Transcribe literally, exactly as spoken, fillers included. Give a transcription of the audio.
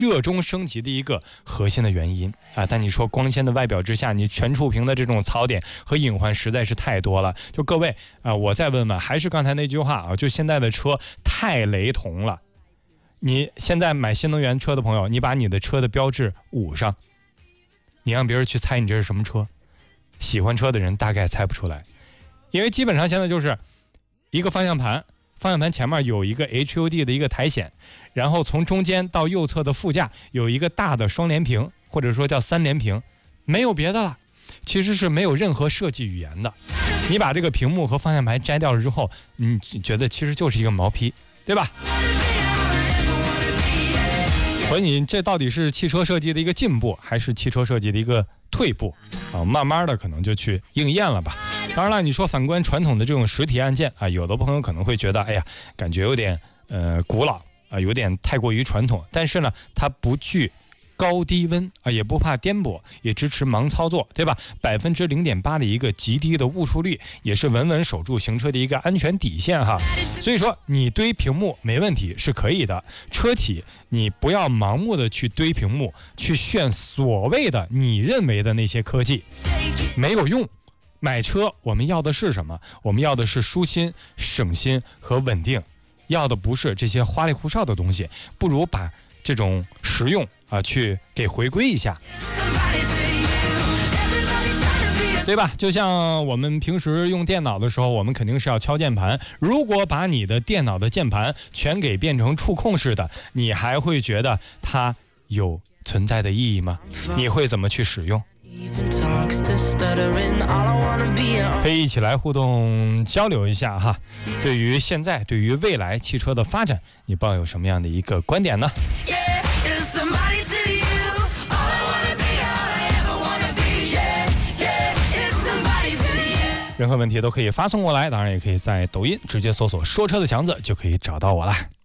热衷升级的一个核心的原因啊。但你说光鲜的外表之下，你全触屏的这种槽点和隐患实在是太多了。就各位啊，我再问问，还是刚才那句话啊，就现在的车太雷同了。你现在买新能源车的朋友，你把你的车的标志捂上，你让别人去猜你这是什么车，喜欢车的人大概猜不出来，因为基本上现在就是一个方向盘，方向盘前面有一个 H U D 的一个苔藓，然后从中间到右侧的副驾有一个大的双联屏，或者说叫三联屏，没有别的了，其实是没有任何设计语言的。你把这个屏幕和方向盘摘掉了之后，你觉得其实就是一个毛坯，对吧？所以你这到底是汽车设计的一个进步，还是汽车设计的一个退步啊？慢慢的可能就去应验了吧。当然了，你说反观传统的这种实体按键啊，有的朋友可能会觉得，哎呀，感觉有点呃古老啊，有点太过于传统。但是呢，它不惧高低温啊，也不怕颠簸，也支持盲操作，对吧？百分之零点八的一个极低的误触率，也是稳稳守住行车的一个安全底线哈。所以说，你堆屏幕没问题，是可以的。车企你不要盲目的去堆屏幕，去炫所谓的你认为的那些科技，没有用。买车我们要的是什么？我们要的是舒心、省心和稳定，要的不是这些花里胡哨的东西。不如把这种实用啊，去给回归一下，对吧？就像我们平时用电脑的时候，我们肯定是要敲键盘。如果把你的电脑的键盘全给变成触控式的，你还会觉得它有存在的意义吗？你会怎么去使用？可以一起来互动交流一下哈。对于现在，对于未来汽车的发展，你抱有什么样的一个观点呢？任何问题都可以发送过来，当然也可以在抖音直接搜索说车的强子就可以找到我了。